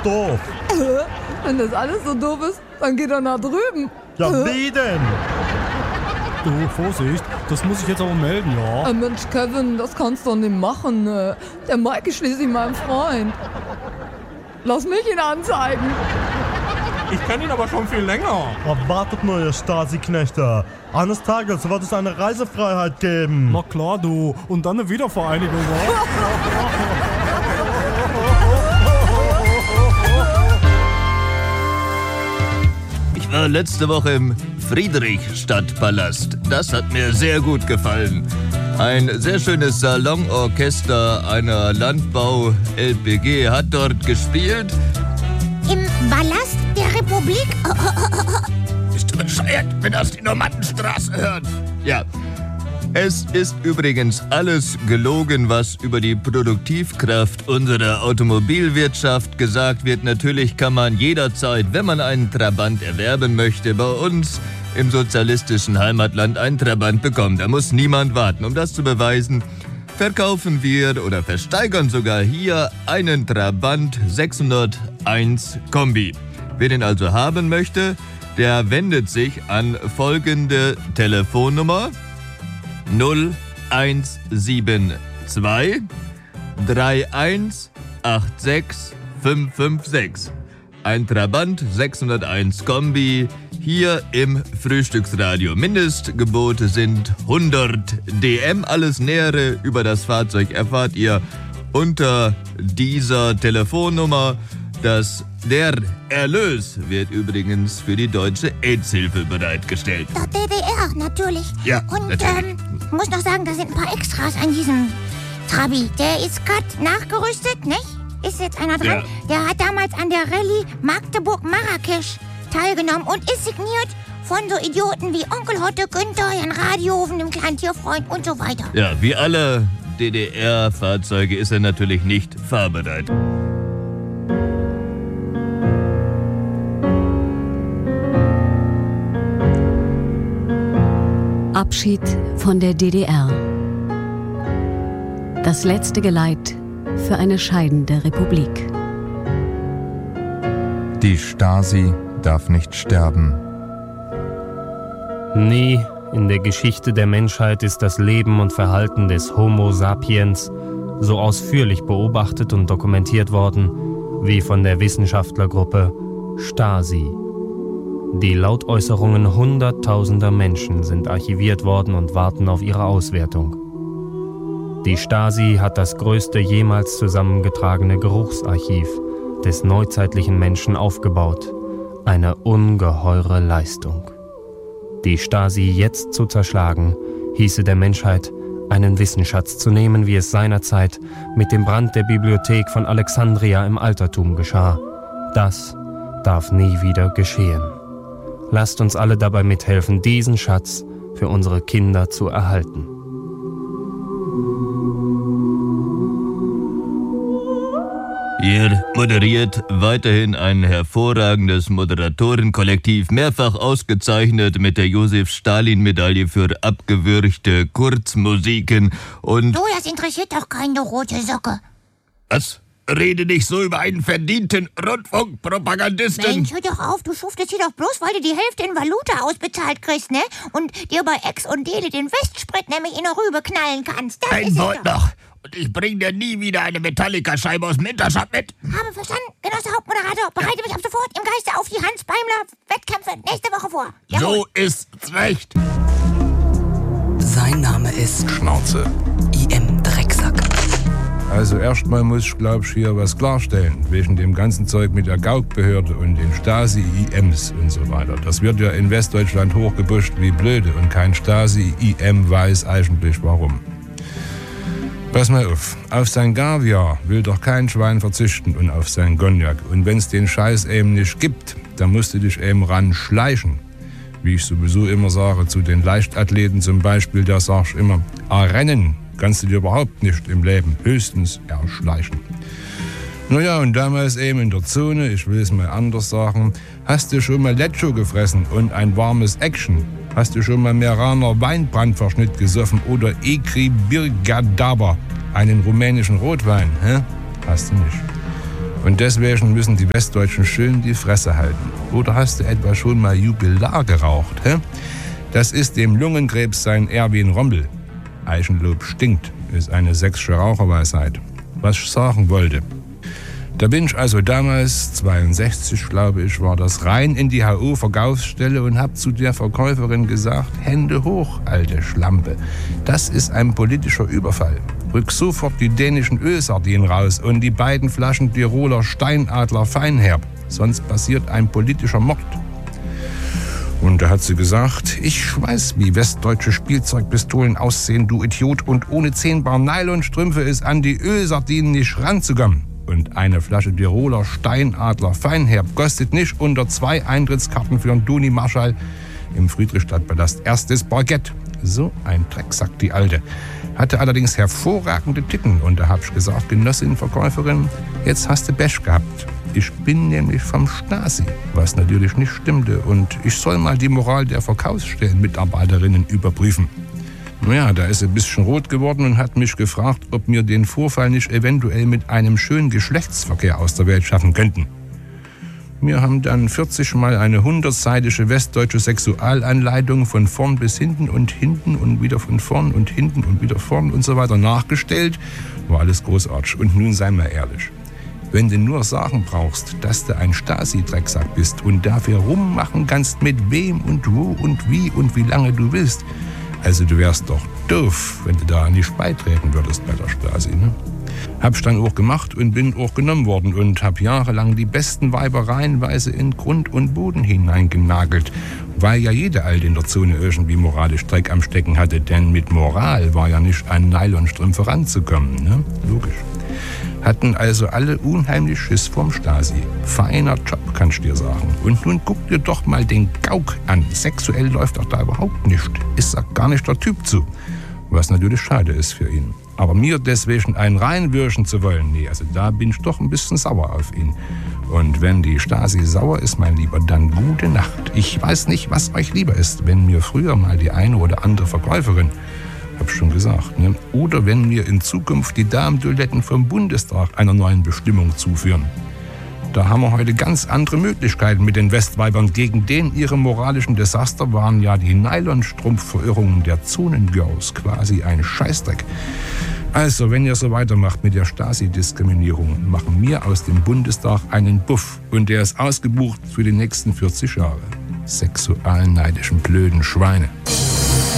doof. Wenn das alles so doof ist, dann geht er nach drüben. Ja, wie denn? Du, Vorsicht, das muss ich jetzt aber melden, ja? Mensch, Kevin, das kannst du doch nicht machen. Der Mike ist schließlich mein Freund. Lass mich ihn anzeigen. Ich kenne ihn aber schon viel länger. Wartet nur, ihr Stasi-Knechte. Eines Tages wird es eine Reisefreiheit geben. Na klar, du. Und dann eine Wiedervereinigung, ja? Ich war letzte Woche im Friedrichstadtpalast. Das hat mir sehr gut gefallen. Ein sehr schönes Salonorchester einer Landbau-LPG hat dort gespielt. Im Palast der Republik? Bist du bescheuert, wenn das die Normannenstraße hört? Ja. Es ist übrigens alles gelogen, was über die Produktivkraft unserer Automobilwirtschaft gesagt wird. Natürlich kann man jederzeit, wenn man einen Trabant erwerben möchte, bei uns im sozialistischen Heimatland einen Trabant bekommen. Da muss niemand warten. Um das zu beweisen, verkaufen wir oder versteigern sogar hier einen Trabant 601 Kombi. Wer den also haben möchte, der wendet sich an folgende Telefonnummer 0172 3186 556. Ein Trabant 601 Kombi hier im Frühstücksradio. Mindestgebote sind 100 DM. Alles Nähere über das Fahrzeug erfahrt ihr unter dieser Telefonnummer. Der Erlös wird übrigens für die Deutsche AIDS-Hilfe bereitgestellt. Der DDR, natürlich. Ja, und natürlich. Ich muss noch sagen, da sind ein paar Extras an diesem Trabi. Der ist gerade nachgerüstet, nicht? Ist jetzt einer dran? Ja. Der hat damals an der Rallye Magdeburg-Marrakesch teilgenommen und ist signiert von so Idioten wie Onkel Hotte, Günther, Jan Radiohofen, dem kleinen Tierfreund und so weiter. Ja, wie alle DDR-Fahrzeuge ist er natürlich nicht fahrbereit. Abschied von der DDR. Das letzte Geleit für eine scheidende Republik. Die Stasi darf nicht sterben. Nie in der Geschichte der Menschheit ist das Leben und Verhalten des Homo sapiens so ausführlich beobachtet und dokumentiert worden wie von der Wissenschaftlergruppe Stasi. Die Lautäußerungen hunderttausender Menschen sind archiviert worden und warten auf ihre Auswertung. Die Stasi hat das größte jemals zusammengetragene Geruchsarchiv des neuzeitlichen Menschen aufgebaut. Eine ungeheure Leistung. Die Stasi jetzt zu zerschlagen, hieße der Menschheit, einen Wissensschatz zu nehmen, wie es seinerzeit mit dem Brand der Bibliothek von Alexandria im Altertum geschah. Das darf nie wieder geschehen. Lasst uns alle dabei mithelfen, diesen Schatz für unsere Kinder zu erhalten. Ihr moderiert weiterhin ein hervorragendes Moderatorenkollektiv, mehrfach ausgezeichnet mit der Josef-Stalin-Medaille für abgewürgte Kurzmusiken und... Du, das interessiert doch keine rote Socke. Was? Rede nicht so über einen verdienten Rundfunkpropagandisten. Mensch, hör doch auf, du schuftest hier doch bloß, weil du die Hälfte in Valuta ausbezahlt kriegst, ne? Und dir bei Ex und Dele den Westsprit nämlich in eine Rübe knallen kannst. Das ein Wort noch. Und ich bring dir nie wieder eine Metallica-Scheibe aus dem Hinterschab mit. Habe verstanden, Genosse Hauptmoderator. Bereite mich ab sofort im Geiste auf die Hans-Beimler-Wettkämpfe nächste Woche vor. Jawohl. So ist's recht. Sein Name ist Schnauze. IM Drecksack. Also erstmal muss ich, glaube ich, hier was klarstellen, wegen dem ganzen Zeug mit der Gauk-Behörde und den Stasi-IMs und so weiter. Das wird ja in Westdeutschland hochgepusht wie blöde und kein Stasi-IM weiß eigentlich warum. Pass mal auf sein Gaviar will doch kein Schwein verzichten und auf sein Cognac. Und wenn's den Scheiß eben nicht gibt, dann musst du dich eben ran schleichen. Wie ich sowieso immer sage, zu den Leichtathleten zum Beispiel, da sag ich immer, rennen kannst du dir überhaupt nicht im Leben, höchstens erschleichen. Naja, und damals eben in der Zone, ich will es mal anders sagen, hast du schon mal Lecho gefressen und ein warmes Action? Hast du schon mal Meraner Weinbrandverschnitt gesoffen oder Ekri Birgadaba, einen rumänischen Rotwein? Hä? Hast du nicht. Und deswegen müssen die Westdeutschen schön die Fresse halten. Oder hast du etwa schon mal Jubilar geraucht, hä? Das ist dem Lungenkrebs sein Erwin Rommel. Eichenlob stinkt, ist eine sächsische Raucherweisheit. Was ich sagen wollte. Da bin ich also damals, 62 glaube ich, war das, rein in die HO-Verkaufsstelle und hab zu der Verkäuferin gesagt, Hände hoch, alte Schlampe. Das ist ein politischer Überfall. Rück sofort die dänischen Ölsardinen raus und die beiden Flaschen Tiroler Steinadler Feinherb. Sonst passiert ein politischer Mord. Und da hat sie gesagt, ich weiß, wie westdeutsche Spielzeugpistolen aussehen, du Idiot. Und ohne 10 Bar Nylonstrümpfe ist an die Ölsardinen nicht ranzukommen. Und eine Flasche Tiroler Steinadler Feinherb kostet nicht unter 2 Eintrittskarten für einen Duni Marschall im Friedrichstadtpalast. Erstes Parkett. So ein Drecksack, die Alte. Hatte allerdings hervorragende Titten. Und da hab ich gesagt, Genossin, Verkäuferin, jetzt hast du Pech gehabt. Ich bin nämlich vom Stasi, was natürlich nicht stimmte. Und ich soll mal die Moral der Verkaufsstellenmitarbeiterinnen überprüfen. Naja, da ist sie ein bisschen rot geworden und hat mich gefragt, ob wir den Vorfall nicht eventuell mit einem schönen Geschlechtsverkehr aus der Welt schaffen könnten. Wir haben dann 40 Mal eine 100-seitige westdeutsche Sexualanleitung von vorn bis hinten und wieder von vorn und hinten und wieder vorn und so weiter nachgestellt. War alles großartig. Und nun sei mal ehrlich. Wenn du nur sagen brauchst, dass du ein Stasi-Drecksack bist und dafür rummachen kannst, mit wem und wo und wie lange du willst, also du wärst doch doof, wenn du da nicht beitreten würdest bei der Stasi, ne? Hab's dann auch gemacht und bin auch genommen worden und hab jahrelang die besten Weiber reihenweise in Grund und Boden hineingenagelt, weil ja jede Alte in der Zone irgendwie moralisch Dreck am Stecken hatte, denn mit Moral war ja nicht an Nylonstrümpfe ranzukommen, ne? Logisch. Hatten also alle unheimlich Schiss vorm Stasi. Feiner Job, kannst du dir sagen. Und nun guck dir doch mal den Gauk an. Sexuell läuft doch da überhaupt nicht. Ist er gar nicht der Typ zu. Was natürlich schade ist für ihn. Aber mir deswegen einen reinwürschen zu wollen, nee, also da bin ich doch ein bisschen sauer auf ihn. Und wenn die Stasi sauer ist, mein Lieber, dann gute Nacht. Ich weiß nicht, was euch lieber ist, wenn mir früher mal die eine oder andere Verkäuferin, hab ich schon gesagt, ne? Oder wenn wir in Zukunft die Damentoiletten vom Bundestag einer neuen Bestimmung zuführen. Da haben wir heute ganz andere Möglichkeiten mit den Westweibern. Gegen den ihre moralischen Desaster waren ja die Nylonstrumpfverirrungen der Zonengirls quasi ein Scheißdreck. Also, wenn ihr so weitermacht mit der Stasi-Diskriminierung, machen wir aus dem Bundestag einen Buff. Und der ist ausgebucht für die nächsten 40 Jahre. Sexualneidischen blöden Schweine.